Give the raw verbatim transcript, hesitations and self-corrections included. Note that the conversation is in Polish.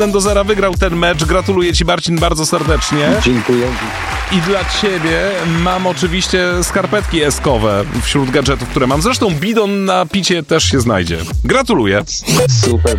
jeden do zera wygrał ten mecz. Gratuluję ci, Marcin, bardzo serdecznie. Dziękuję. I dla ciebie mam oczywiście skarpetki eskowe wśród gadżetów, które mam. Zresztą bidon na picie też się znajdzie. Gratuluję. Super.